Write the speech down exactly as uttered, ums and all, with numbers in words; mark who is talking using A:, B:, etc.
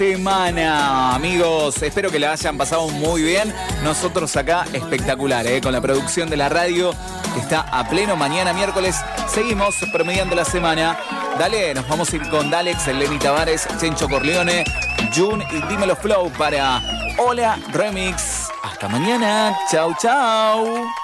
A: Semana, amigos, espero que la hayan pasado muy bien. Nosotros acá espectacular, ¿eh? Con la producción de la radio que está a pleno. Mañana miércoles seguimos promediando la semana. Dale, nos vamos a ir con Dalex, Lenny Tavares, Chencho Corleone, Jun y Dímelo Flow para Hola Remix. Hasta mañana, chau chau.